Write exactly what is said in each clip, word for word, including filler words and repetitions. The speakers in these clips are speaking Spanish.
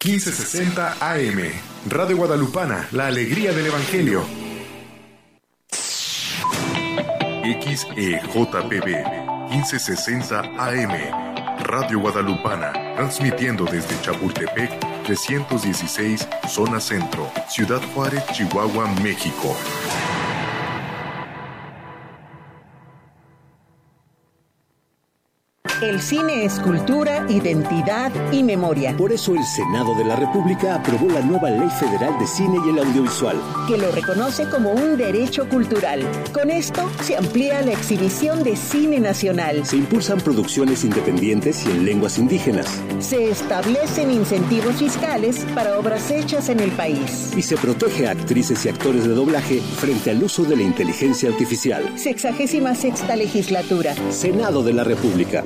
quince sesenta A M. Radio Guadalupana, la alegría del Evangelio. X E J P B, quince sesenta A M. Radio Guadalupana, transmitiendo desde Chapultepec, trescientos dieciséis, zona centro, Ciudad Juárez, Chihuahua, México. El cine es cultura, identidad y memoria. Por eso el Senado de la República aprobó la nueva Ley Federal de Cine y el Audiovisual, que lo reconoce como un derecho cultural. Con esto se amplía la exhibición de cine nacional. Se impulsan producciones independientes y en lenguas indígenas. Se establecen incentivos fiscales para obras hechas en el país. Y se protege a actrices y actores de doblaje frente al uso de la inteligencia artificial. Sexagésima sexta legislatura. Senado de la República.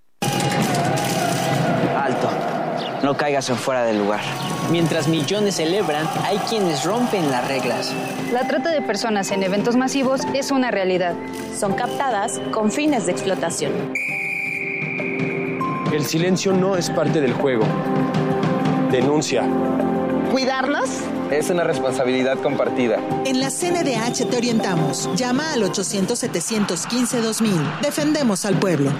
No caigas en fuera del lugar. Mientras millones celebran, hay quienes rompen las reglas. La trata de personas en eventos masivos es una realidad. Son captadas con fines de explotación. El silencio no es parte del juego. Denuncia. ¿Cuidarnos? Es una responsabilidad compartida. En la C N D H te orientamos. Llama al ochocientos, setecientos quince, dos mil. Defendemos al pueblo.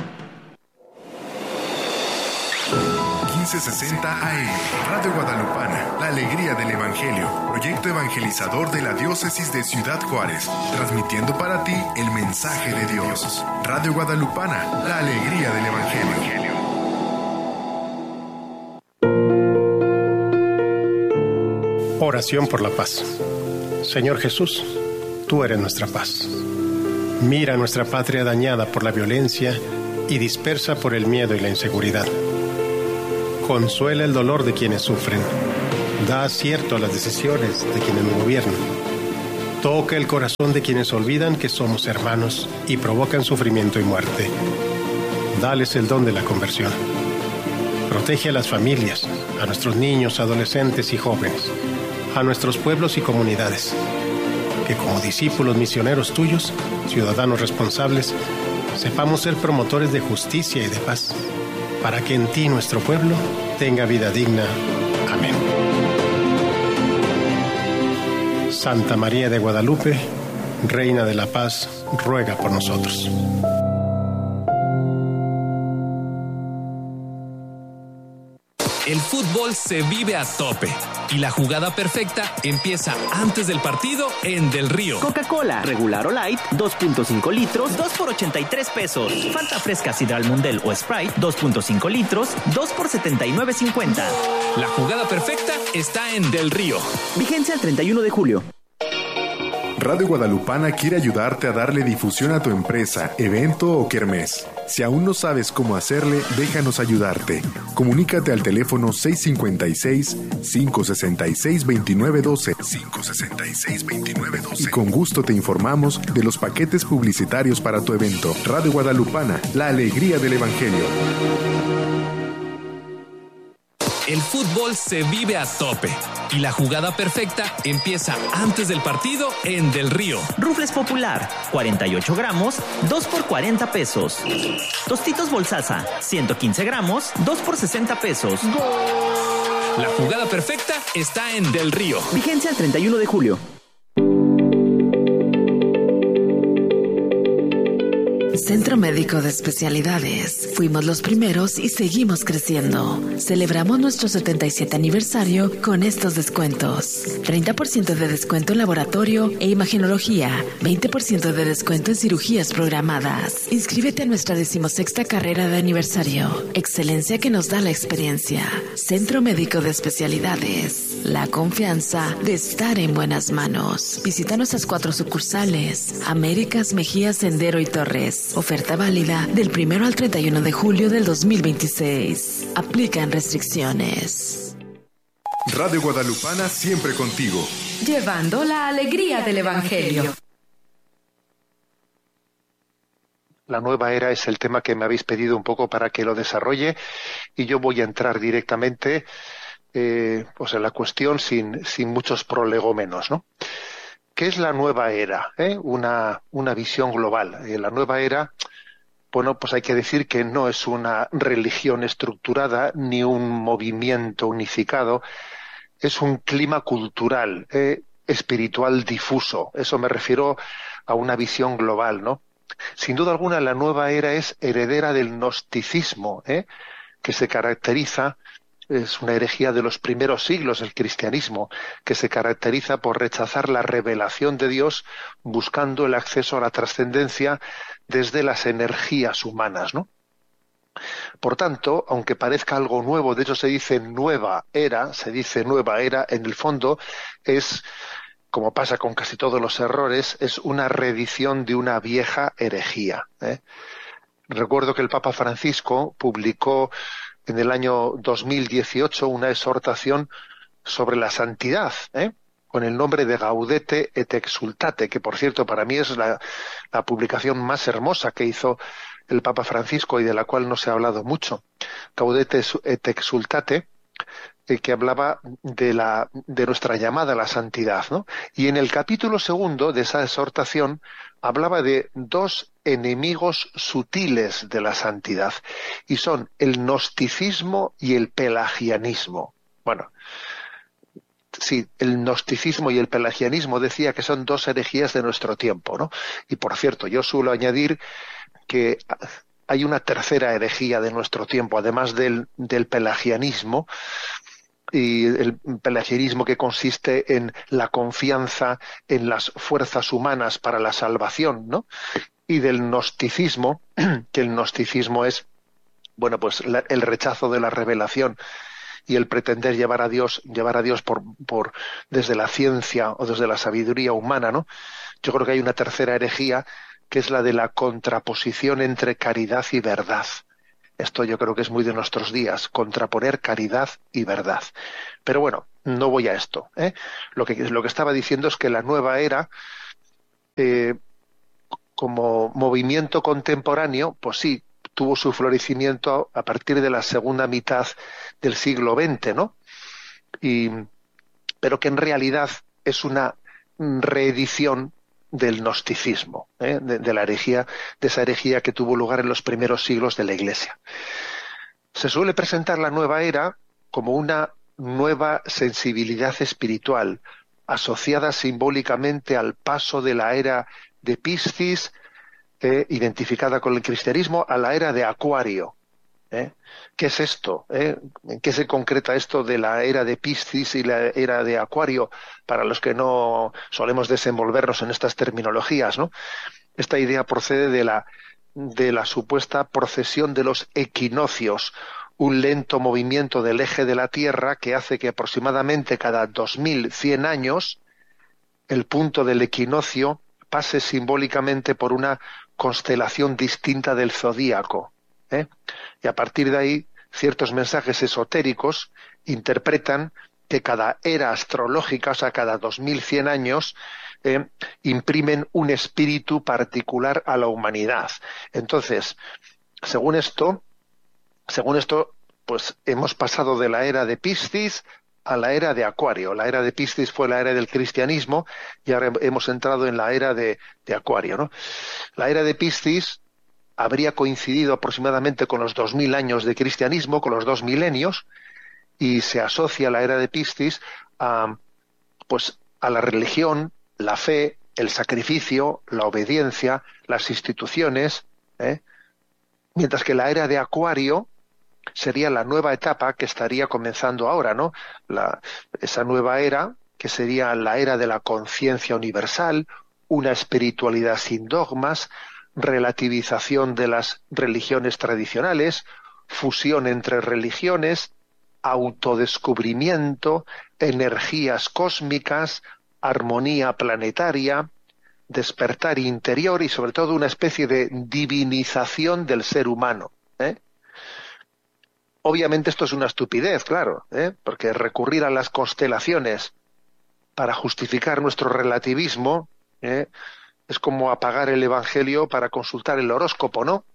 quince sesenta A M, Radio Guadalupana, la alegría del Evangelio, proyecto evangelizador de la diócesis de Ciudad Juárez, transmitiendo para ti el mensaje de Dios. Radio Guadalupana, la alegría del Evangelio. Oración por la paz. Señor Jesús, tú eres nuestra paz. Mira nuestra patria dañada por la violencia y dispersa por el miedo y la inseguridad. Consuela el dolor de quienes sufren. Da acierto a las decisiones de quienes nos gobiernan. Toca el corazón de quienes olvidan que somos hermanos y provocan sufrimiento y muerte. Dales el don de la conversión. Protege a las familias, a nuestros niños, adolescentes y jóvenes, a nuestros pueblos y comunidades. Que como discípulos misioneros tuyos, ciudadanos responsables, sepamos ser promotores de justicia y de paz, para que en ti nuestro pueblo tenga vida digna. Amén. Santa María de Guadalupe, Reina de la Paz, ruega por nosotros. El fútbol se vive a tope y la jugada perfecta empieza antes del partido en Del Río. Coca-Cola, regular o light, dos punto cinco litros, dos por ochenta y tres pesos. Fanta fresca Sidral Mundel o Sprite, dos punto cinco litros, dos por setenta y nueve cincuenta. La jugada perfecta está en Del Río. Vigencia el treinta y uno de julio. Radio Guadalupana quiere ayudarte a darle difusión a tu empresa, evento o kermés. Si aún no sabes cómo hacerle, déjanos ayudarte. Comunícate al teléfono seis cinco seis, cinco seis seis, dos nueve uno dos, cinco seis seis, dos nueve uno dos, y con gusto te informamos de los paquetes publicitarios para tu evento. Radio Guadalupana, la alegría del Evangelio. El fútbol se vive a tope y la jugada perfecta empieza antes del partido en Del Río. Rufles Popular, cuarenta y ocho gramos, dos por cuarenta pesos. Tostitos Bolsaza, ciento quince gramos, dos por sesenta pesos. La jugada perfecta está en Del Río. Vigencia el treinta y uno de julio. Centro Médico de Especialidades. Fuimos los primeros y seguimos creciendo. Celebramos nuestro setenta y siete aniversario con estos descuentos. treinta por ciento de descuento en laboratorio e imagenología. veinte por ciento de descuento en cirugías programadas. Inscríbete a nuestra decimosexta carrera de aniversario. Excelencia que nos da la experiencia. Centro Médico de Especialidades. La confianza de estar en buenas manos. Visita nuestras cuatro sucursales. Américas, Mejía, Sendero y Torres. Oferta válida del primero al treinta y uno de julio del dos mil veintiséis. Aplican restricciones. Radio Guadalupana siempre contigo. Llevando la alegría del Evangelio. La nueva era es el tema que me habéis pedido un poco para que lo desarrolle y yo voy a entrar directamente eh, pues en la cuestión sin, sin muchos prolegómenos, ¿no? ¿Qué es la nueva era? ¿Eh? Una, una visión global. Eh, la nueva era bueno, pues hay que decir que no es una religión estructurada ni un movimiento unificado, es un clima cultural, eh, espiritual difuso. Eso me refiero a una visión global, ¿no? Sin duda alguna, la nueva era es heredera del gnosticismo, ¿eh? que se caracteriza, es una herejía de los primeros siglos del cristianismo, que se caracteriza por rechazar la revelación de Dios buscando el acceso a la trascendencia desde las energías humanas, ¿no? Por tanto, aunque parezca algo nuevo, de hecho se dice nueva era, se dice nueva era, en el fondo es, como pasa con casi todos los errores, es una reedición de una vieja herejía, ¿eh? Recuerdo que el Papa Francisco publicó en el año dos mil dieciocho una exhortación sobre la santidad, ¿eh? con el nombre de Gaudete et Exsultate, que por cierto para mí es la, la publicación más hermosa que hizo el Papa Francisco y de la cual no se ha hablado mucho. Gaudete et Exsultate, eh, que hablaba de la de nuestra llamada a la santidad, ¿no? Y en el capítulo segundo de esa exhortación hablaba de dos enemigos sutiles de la santidad, y son el gnosticismo y el pelagianismo. Bueno, sí, el gnosticismo y el pelagianismo decía que son dos herejías de nuestro tiempo, ¿no? Y por cierto, yo suelo añadir que hay una tercera herejía de nuestro tiempo, además del, del pelagianismo, y el pelagianismo que consiste en la confianza en las fuerzas humanas para la salvación, ¿no? Y del gnosticismo, que el gnosticismo es, bueno, pues la, el rechazo de la revelación y el pretender llevar a Dios, llevar a Dios por, por desde la ciencia o desde la sabiduría humana, ¿no? Yo creo que hay una tercera herejía que es la de la contraposición entre caridad y verdad. Esto yo creo que es muy de nuestros días, contraponer caridad y verdad. Pero bueno, no voy a esto, ¿eh? Lo que, lo que estaba diciendo es que la nueva era, eh, como movimiento contemporáneo, pues sí, tuvo su florecimiento a partir de la segunda mitad del siglo veinte, ¿no? Y, pero que en realidad es una reedición del gnosticismo, ¿eh? de, de la herejía, de esa herejía que tuvo lugar en los primeros siglos de la Iglesia. Se suele presentar la nueva era como una nueva sensibilidad espiritual, asociada simbólicamente al paso de la era de Piscis, eh, identificada con el cristianismo, a la era de Acuario. ¿Eh? ¿Qué es esto? ¿Eh? ¿En qué se concreta esto de la era de Piscis y la era de Acuario para los que no solemos desenvolvernos en estas terminologías, ¿no? Esta idea procede de la, de la supuesta procesión de los equinoccios, un lento movimiento del eje de la Tierra que hace que aproximadamente cada dos mil cien años el punto del equinoccio pase simbólicamente por una constelación distinta del zodíaco. ¿Eh? Y a partir de ahí, ciertos mensajes esotéricos interpretan que cada era astrológica, o sea, cada dos mil cien años, eh, imprimen un espíritu particular a la humanidad. Entonces, según esto, según esto, pues hemos pasado de la era de Piscis a la era de Acuario. La era de Piscis fue la era del cristianismo y ahora hemos entrado en la era de, de Acuario, ¿no? La era de Piscis habría coincidido aproximadamente con los dos mil años de cristianismo, con los dos milenios, y se asocia la era de Piscis a, pues, a la religión, la fe, el sacrificio, la obediencia, las instituciones, ¿eh? Mientras que la era de Acuario sería la nueva etapa que estaría comenzando ahora, ¿no? La, esa nueva era, que sería la era de la conciencia universal, una espiritualidad sin dogmas, relativización de las religiones tradicionales, fusión entre religiones, autodescubrimiento, energías cósmicas, armonía planetaria, despertar interior y sobre todo una especie de divinización del ser humano, ¿eh? Obviamente esto es una estupidez, claro, ¿eh? Porque recurrir a las constelaciones para justificar nuestro relativismo, ¿eh? es como apagar el Evangelio para consultar el horóscopo, ¿no?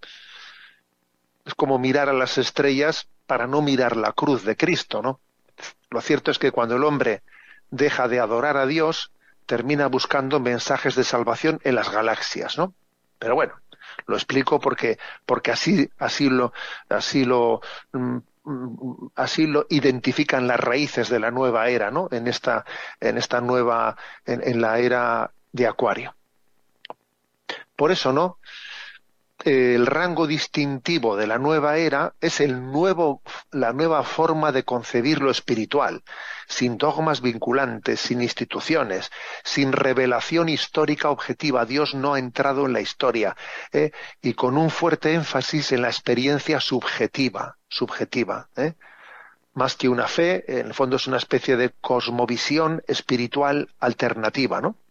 Es como mirar a las estrellas para no mirar la cruz de Cristo, ¿no? Lo cierto es que cuando el hombre deja de adorar a Dios, termina buscando mensajes de salvación en las galaxias, ¿no? Pero bueno, Lo explico porque porque así así lo así lo así lo identifican las raíces de la nueva era, ¿no? En esta en esta nueva en, en la era de Acuario. Por eso, ¿no? El rango distintivo de la nueva era es el nuevo, la nueva forma de concebir lo espiritual, sin dogmas vinculantes, sin instituciones, sin revelación histórica objetiva. Dios no ha entrado en la historia, ¿eh? Y con un fuerte énfasis en la experiencia subjetiva, subjetiva, ¿eh? Más que una fe, en el fondo es una especie de cosmovisión espiritual alternativa, ¿no?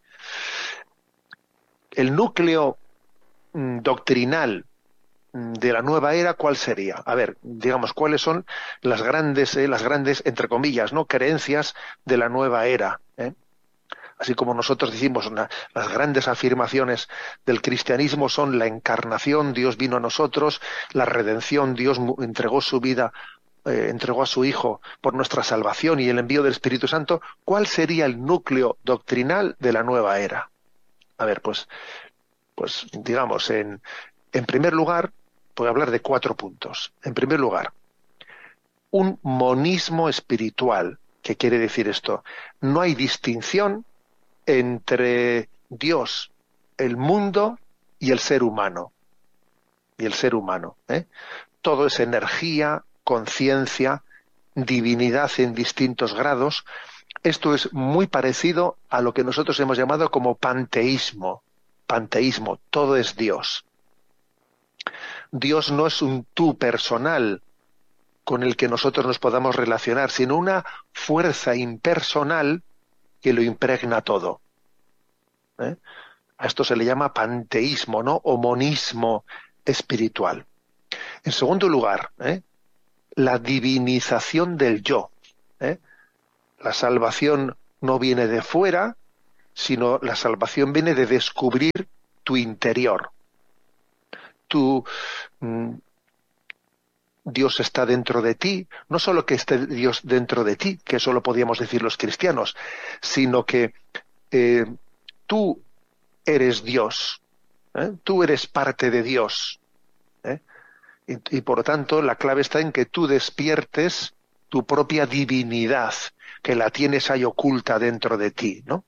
El núcleo doctrinal de la nueva era, ¿cuál sería? A ver, digamos, ¿cuáles son las grandes, eh, las grandes, entre comillas, ¿no?, creencias de la nueva era? ¿eh? Así como nosotros decimos, una, las grandes afirmaciones del cristianismo son la encarnación, Dios vino a nosotros, la redención, Dios entregó su vida, eh, entregó a su Hijo por nuestra salvación y el envío del Espíritu Santo. ¿Cuál sería el núcleo doctrinal de la nueva era? A ver, pues Pues digamos, en, en primer lugar, voy a hablar de cuatro puntos. En primer lugar, un monismo espiritual. ¿Qué quiere decir esto? No hay distinción entre Dios, el mundo y el ser humano. Y el ser humano. ¿eh? Todo es energía, conciencia, divinidad en distintos grados. Esto es muy parecido a lo que nosotros hemos llamado como panteísmo. Panteísmo, todo es Dios. Dios no es un tú personal con el que nosotros nos podamos relacionar, sino una fuerza impersonal que lo impregna todo. ¿Eh? A esto se le llama panteísmo, ¿no? O monismo espiritual. En segundo lugar, ¿eh? la divinización del yo. ¿eh? La salvación no viene de fuera, sino la salvación viene de descubrir tu interior. Tu, mm, Dios está dentro de ti, no solo que esté Dios dentro de ti, que eso lo podíamos decir los cristianos, sino que eh, tú eres Dios, ¿eh? tú eres parte de Dios. ¿eh? Y, y por lo tanto la clave está en que tú despiertes tu propia divinidad, que la tienes ahí oculta dentro de ti, ¿no?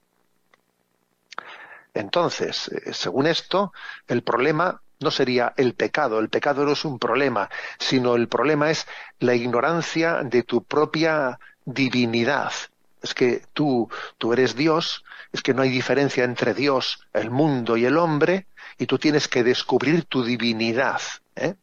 Entonces, eh, según esto, el problema no sería el pecado, el pecado no es un problema, sino el problema es la ignorancia de tu propia divinidad. Es que tú, tú eres Dios, es que no hay diferencia entre Dios, el mundo y el hombre, y tú tienes que descubrir tu divinidad. ¿eh?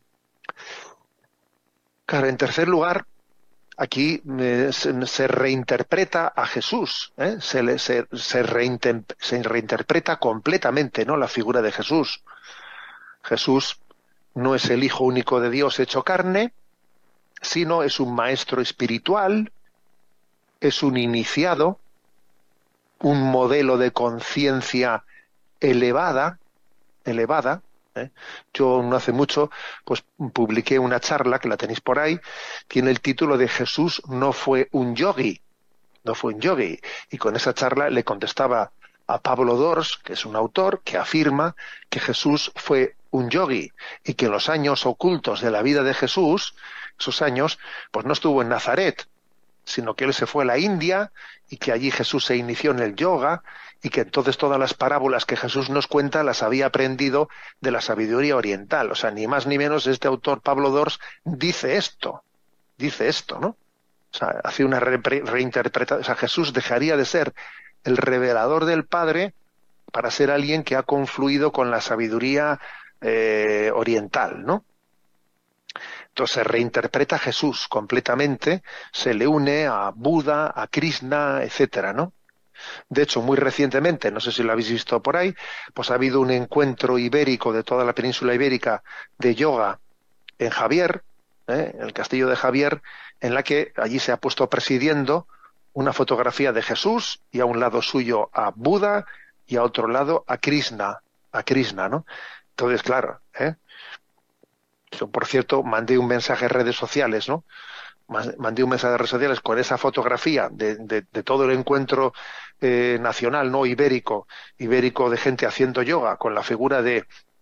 Claro, en tercer lugar, aquí eh, se, se reinterpreta a Jesús, ¿eh? se, le, se, se, reinter, se reinterpreta completamente, ¿no?, la figura de Jesús. Jesús no es el Hijo único de Dios hecho carne, sino es un maestro espiritual, es un iniciado, un modelo de conciencia elevada, elevada. ¿eh? Yo no hace mucho pues publiqué una charla, que la tenéis por ahí, tiene el título de Jesús no fue un yogi, no fue un yogi, y con esa charla le contestaba a Pablo Dors, que es un autor que afirma que Jesús fue un yogi y que en los años ocultos de la vida de Jesús, esos años, pues no estuvo en Nazaret, sino que él se fue a la India y que allí Jesús se inició en el yoga y que entonces todas las parábolas que Jesús nos cuenta las había aprendido de la sabiduría oriental. O sea, ni más ni menos este autor Pablo Dors dice esto, dice esto, ¿no? O sea, hace una re reinterpretación. O sea, Jesús dejaría de ser el revelador del Padre para ser alguien que ha confluido con la sabiduría eh, oriental, ¿no? Entonces se reinterpreta a Jesús completamente, se le une a Buda, a Krishna, etcétera, ¿no? De hecho, muy recientemente, no sé si lo habéis visto por ahí, pues ha habido un encuentro ibérico de toda la península ibérica de yoga en Javier, ¿eh? en el castillo de Javier, en la que allí se ha puesto presidiendo una fotografía de Jesús y a un lado suyo a Buda y a otro lado a Krishna, a Krishna, ¿no? Entonces, claro, ¿eh? Yo, por cierto, mandé un mensaje en redes sociales, ¿no? Mandé un mensaje en redes sociales con esa fotografía de, de, de todo el encuentro eh, nacional, ¿no? Ibérico, ibérico de gente haciendo yoga, con la figura de,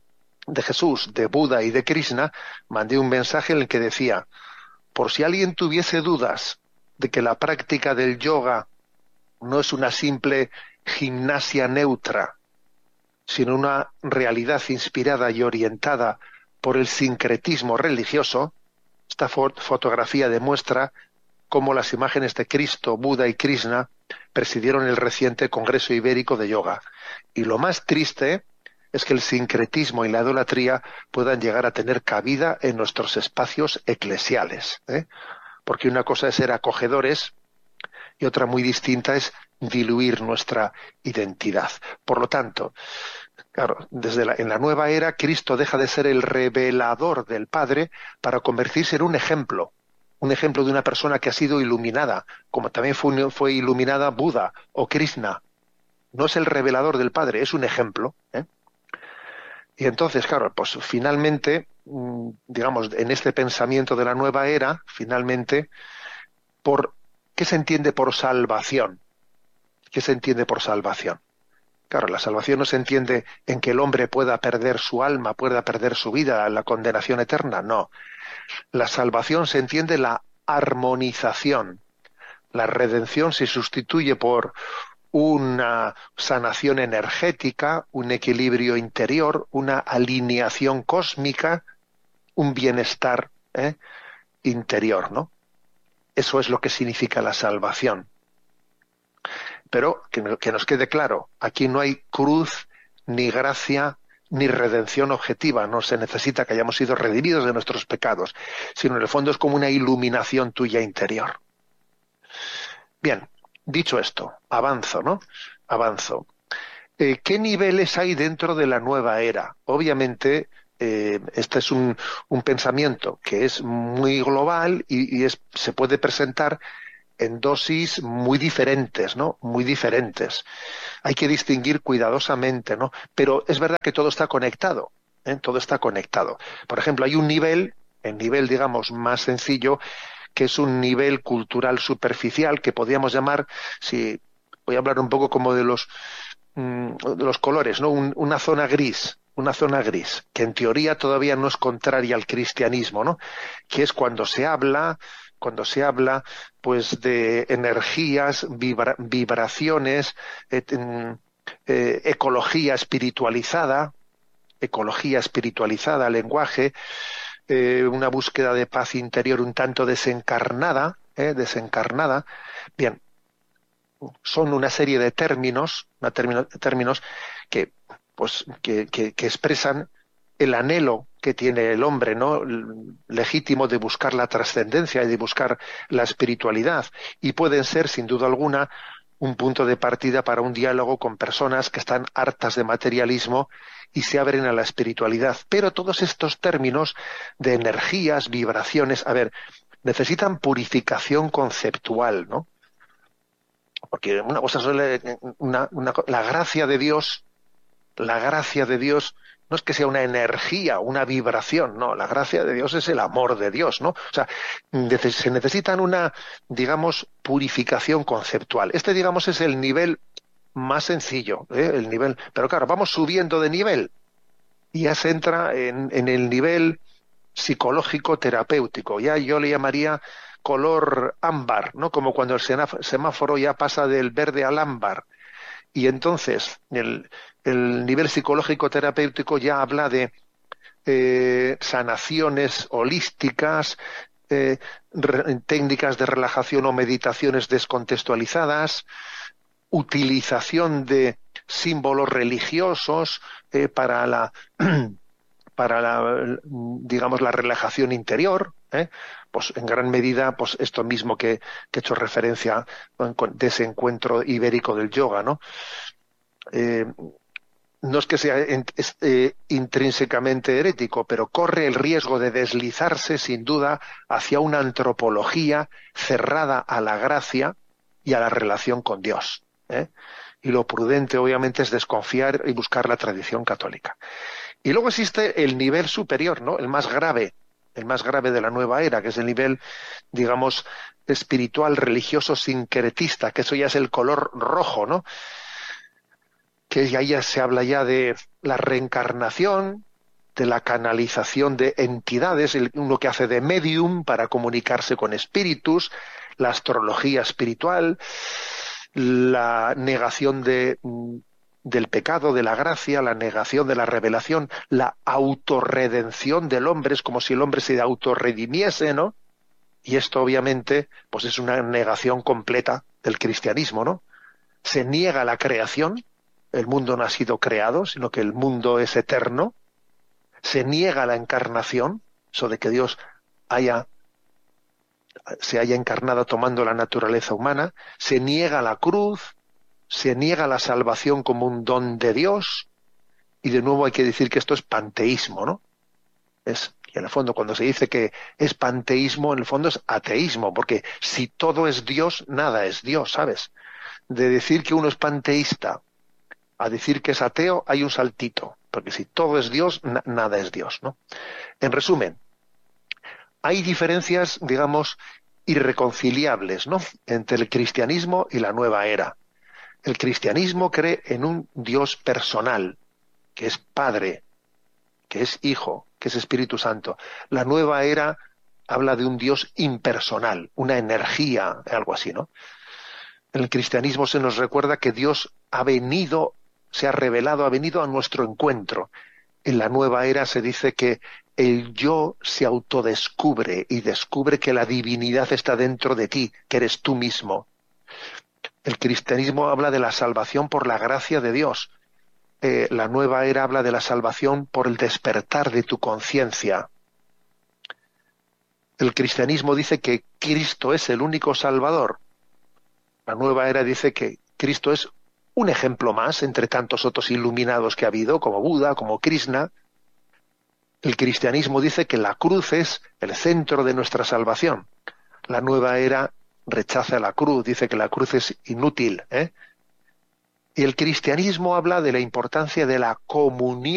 de Jesús, de Buda y de Krishna, mandé un mensaje en el que decía, por si alguien tuviese dudas de que la práctica del yoga no es una simple gimnasia neutra, sino una realidad inspirada y orientada por el sincretismo religioso, esta fot- fotografía demuestra cómo las imágenes de Cristo, Buda y Krishna presidieron el reciente Congreso Ibérico de Yoga. Y lo más triste es que el sincretismo y la idolatría puedan llegar a tener cabida en nuestros espacios eclesiales, ¿eh? Porque una cosa es ser acogedores y otra muy distinta es diluir nuestra identidad. Por lo tanto, claro, desde la, en la nueva era, Cristo deja de ser el revelador del Padre para convertirse en un ejemplo, un ejemplo de una persona que ha sido iluminada, como también fue, fue iluminada Buda o Krishna. No es el revelador del Padre, es un ejemplo, ¿eh? Y entonces, claro, pues finalmente, digamos, en este pensamiento de la nueva era, finalmente, por ¿qué se entiende por salvación? ¿Qué se entiende por salvación? Claro, la salvación no se entiende en que el hombre pueda perder su alma, pueda perder su vida, la condenación eterna, no. La salvación se entiende la armonización. La redención se sustituye por una sanación energética, un equilibrio interior, una alineación cósmica, un bienestar ¿eh? interior, ¿no? Eso es lo que significa la salvación. Pero que, que nos quede claro, aquí no hay cruz, ni gracia, ni redención objetiva. No se necesita que hayamos sido redimidos de nuestros pecados, sino en el fondo es como una iluminación tuya interior. Bien, dicho esto, avanzo, ¿no? Avanzo. Eh, ¿Qué niveles hay dentro de la nueva era? Obviamente, eh, este es un, un pensamiento que es muy global y, y es, se puede presentar en dosis muy diferentes, ¿no? Muy diferentes. Hay que distinguir cuidadosamente, ¿no? Pero es verdad que todo está conectado, ¿eh? Todo está conectado. Por ejemplo, hay un nivel, el nivel, digamos, más sencillo, que es un nivel cultural superficial que podríamos llamar, si voy a hablar un poco como de los, mm, de los colores, ¿no? Un, una zona gris, una zona gris, que en teoría todavía no es contraria al cristianismo, ¿no? Que es cuando se habla, cuando se habla, pues, de energías, vibra, vibraciones, eh, eh, ecología espiritualizada, ecología espiritualizada, lenguaje, eh, una búsqueda de paz interior un tanto desencarnada, eh, desencarnada. Bien, son una serie de términos, una término, términos que, pues, que, que, que expresan el anhelo que tiene el hombre, ¿no? Legítimo de buscar la trascendencia y de buscar la espiritualidad, y pueden ser, sin duda alguna, un punto de partida para un diálogo con personas que están hartas de materialismo y se abren a la espiritualidad. Pero todos estos términos de energías, vibraciones, a ver, necesitan purificación conceptual, ¿no? Porque una cosa suele, una, una, la gracia de Dios, la gracia de Dios no es que sea una energía, una vibración, no, la gracia de Dios es el amor de Dios, ¿no? O sea, se necesitan una, digamos, purificación conceptual. Este, digamos, es el nivel más sencillo, ¿eh? El nivel, pero claro, vamos subiendo de nivel y ya se entra en, en el nivel psicológico terapéutico. Ya yo le llamaría color ámbar, ¿no? Como cuando el semáforo ya pasa del verde al ámbar. Y entonces el, el nivel psicológico terapéutico ya habla de eh, sanaciones holísticas, eh, re, técnicas de relajación o meditaciones descontextualizadas, utilización de símbolos religiosos eh, para la para la, digamos, la relajación interior, ¿eh? Pues en gran medida, pues esto mismo que, que he hecho referencia de ese encuentro ibérico del yoga, ¿no? Eh, no es que sea es, eh, intrínsecamente herético, pero corre el riesgo de deslizarse, sin duda, hacia una antropología cerrada a la gracia y a la relación con Dios, ¿eh? Y lo prudente, obviamente, es desconfiar y buscar la tradición católica. Y luego existe el nivel superior, ¿no? El más grave, el más grave de la nueva era, que es el nivel, digamos, espiritual, religioso, sincretista, que eso ya es el color rojo, ¿no? Que ahí ya se habla ya de la reencarnación, de la canalización de entidades, el, uno que hace de medium para comunicarse con espíritus, la astrología espiritual, la negación de, del pecado, de la gracia, la negación de la revelación, la autorredención del hombre, es como si el hombre se autorredimiese, ¿no? Y esto obviamente pues es una negación completa del cristianismo, ¿no? Se niega la creación, el mundo no ha sido creado, sino que el mundo es eterno. Se niega la encarnación, eso de que Dios haya, se haya encarnado tomando la naturaleza humana. Se niega la cruz, se niega la salvación como un don de Dios. Y de nuevo hay que decir que esto es panteísmo, ¿no? Es, y en el fondo cuando se dice que es panteísmo, en el fondo es ateísmo, porque si todo es Dios, nada es Dios, ¿sabes? De decir que uno es panteísta a decir que es ateo hay un saltito, porque si todo es Dios, na- nada es Dios, ¿no? En resumen, hay diferencias, digamos, irreconciliables, ¿no?, entre el cristianismo y la nueva era. El cristianismo cree en un Dios personal, que es Padre, que es Hijo, que es Espíritu Santo. La nueva era habla de un Dios impersonal, una energía, algo así, ¿no? En el cristianismo se nos recuerda que Dios ha venido, se ha revelado, ha venido a nuestro encuentro. En la nueva era se dice que el yo se autodescubre y descubre que la divinidad está dentro de ti, que eres tú mismo. El cristianismo habla de la salvación por la gracia de Dios. Eh, la nueva era habla de la salvación por el despertar de tu conciencia. El cristianismo dice que Cristo es el único Salvador. La nueva era dice que Cristo es un ejemplo más entre tantos otros iluminados que ha habido, como Buda, como Krishna. El cristianismo dice que la cruz es el centro de nuestra salvación. La nueva era rechaza la cruz, dice que la cruz es inútil, ¿eh? Y el cristianismo habla de la importancia de la comunión